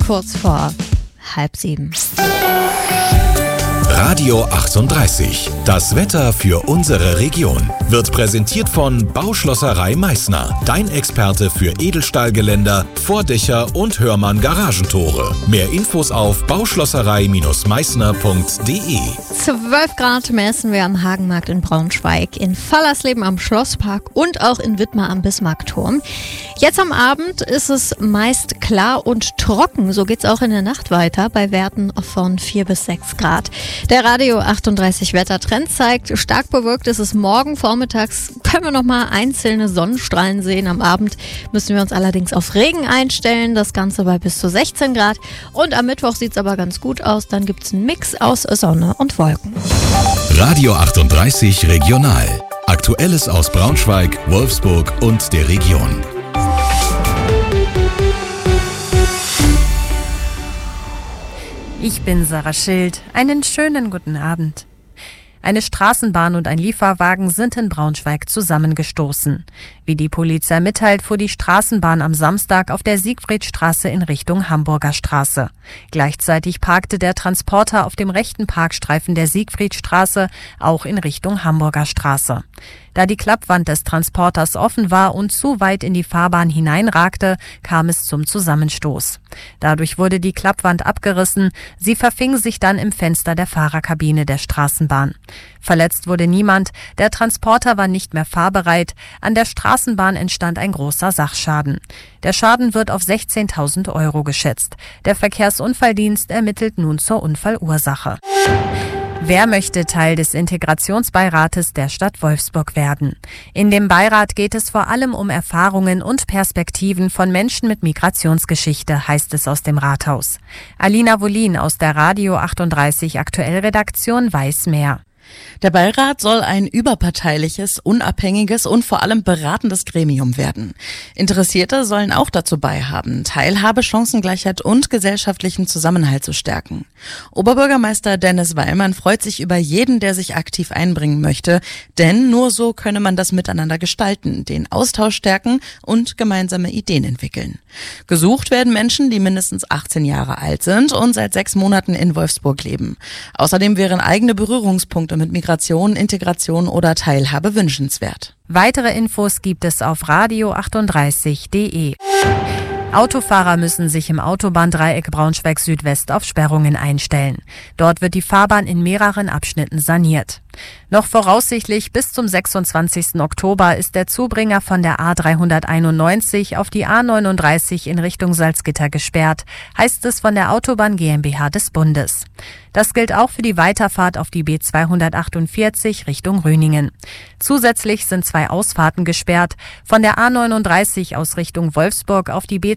kurz vor 6:30. Radio 38. Das Wetter für unsere Region wird präsentiert von Bauschlosserei Meißner. Dein Experte für Edelstahlgeländer, Vordächer und Hörmann Garagentore. Mehr Infos auf bauschlosserei-meißner.de. 12 Grad messen wir am Hagenmarkt in Braunschweig, in Fallersleben am Schlosspark und auch in Wittmar am Bismarckturm. Jetzt am Abend ist es meist klar und trocken. So geht's auch in der Nacht weiter bei Werten von 4 bis 6 Grad. Der Radio 38 Wettertrend zeigt, stark bewölkt ist es morgen. Vormittags können wir noch mal einzelne Sonnenstrahlen sehen. Am Abend müssen wir uns allerdings auf Regen einstellen. Das Ganze bei bis zu 16 Grad. Und am Mittwoch sieht es aber ganz gut aus. Dann gibt es einen Mix aus Sonne und Wolken. Radio 38 Regional. Aktuelles aus Braunschweig, Wolfsburg und der Region. Ich bin Sarah Schild. Einen schönen guten Abend. Eine Straßenbahn und ein Lieferwagen sind in Braunschweig zusammengestoßen. Wie die Polizei mitteilt, fuhr die Straßenbahn am Samstag auf der Siegfriedstraße in Richtung Hamburger Straße. Gleichzeitig parkte der Transporter auf dem rechten Parkstreifen der Siegfriedstraße, auch in Richtung Hamburger Straße. Da die Klappwand des Transporters offen war und zu weit in die Fahrbahn hineinragte, kam es zum Zusammenstoß. Dadurch wurde die Klappwand abgerissen. Sie verfing sich dann im Fenster der Fahrerkabine der Straßenbahn. Verletzt wurde niemand. Der Transporter war nicht mehr fahrbereit. An der Straßenbahn entstand ein großer Sachschaden. Der Schaden wird auf 16.000 € geschätzt. Der Verkehrsunfalldienst ermittelt nun zur Unfallursache. Wer möchte Teil des Integrationsbeirates der Stadt Wolfsburg werden? In dem Beirat geht es vor allem um Erfahrungen und Perspektiven von Menschen mit Migrationsgeschichte, heißt es aus dem Rathaus. Alina Wollin aus der Radio 38 Aktuellredaktion weiß mehr. Der Beirat soll ein überparteiliches, unabhängiges und vor allem beratendes Gremium werden. Interessierte sollen auch dazu beihaben, Teilhabe, Chancengleichheit und gesellschaftlichen Zusammenhalt zu stärken. Oberbürgermeister Dennis Weilmann freut sich über jeden, der sich aktiv einbringen möchte, denn nur so könne man das Miteinander gestalten, den Austausch stärken und gemeinsame Ideen entwickeln. Gesucht werden Menschen, die mindestens 18 Jahre alt sind und seit 6 Monaten in Wolfsburg leben. Außerdem wären eigene Berührungspunkte mit Migration, Integration oder Teilhabe wünschenswert. Weitere Infos gibt es auf radio38.de. Autofahrer müssen sich im Autobahndreieck Braunschweig Südwest auf Sperrungen einstellen. Dort wird die Fahrbahn in mehreren Abschnitten saniert. Noch voraussichtlich bis zum 26. Oktober ist der Zubringer von der A391 auf die A39 in Richtung Salzgitter gesperrt, heißt es von der Autobahn GmbH des Bundes. Das gilt auch für die Weiterfahrt auf die B248 Richtung Rüningen. Zusätzlich sind 2 Ausfahrten gesperrt, von der A39 aus Richtung Wolfsburg auf die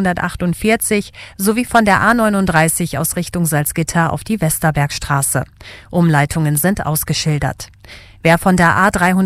B248 sowie von der A39 aus Richtung Salzgitter auf die Westerbergstraße. Umleitungen sind ausgeschildert. Wer von der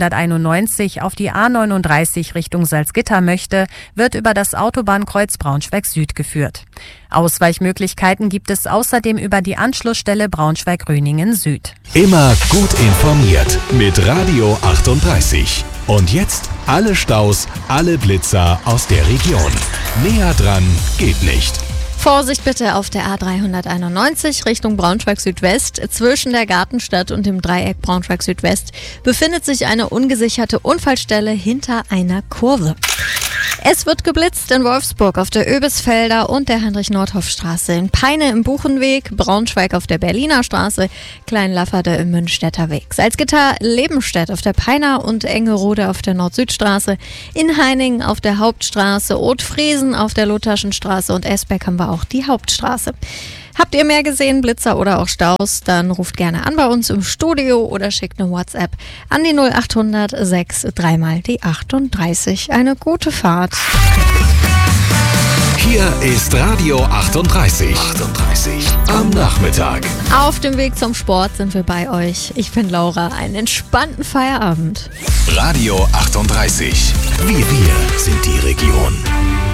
A391 auf die A39 Richtung Salzgitter möchte, wird über das Autobahnkreuz Braunschweig Süd geführt. Ausweichmöglichkeiten gibt es außerdem über die Anschlussstelle Braunschweig-Röningen Süd. Immer gut informiert mit Radio 38. Und jetzt alle Staus, alle Blitzer aus der Region. Näher dran geht nicht. Vorsicht bitte auf der A391 Richtung Braunschweig Südwest. Zwischen der Gartenstadt und dem Dreieck Braunschweig Südwest befindet sich eine ungesicherte Unfallstelle hinter einer Kurve. Es wird geblitzt in Wolfsburg auf der Oebisfelder und der Heinrich-Nordhoff-Straße, in Peine im Buchenweg, Braunschweig auf der Berliner Straße, Kleinlafferde im Münstetter Weg, Salzgitter, Lebenstedt auf der Peiner und Engerode auf der Nord-Süd-Straße, in Heiningen auf der Hauptstraße, Othfriesen auf der Lutherschen Straße und Esbeck haben wir auch die Hauptstraße. Habt ihr mehr gesehen, Blitzer oder auch Staus, dann ruft gerne an bei uns im Studio oder schickt eine WhatsApp an die 0800 6 3 die 38. Eine gute Fahrt. Hier ist Radio 38. Am Nachmittag. Auf dem Weg zum Sport sind wir bei euch. Ich bin Laura. Einen entspannten Feierabend. Radio 38. Wir sind die Region.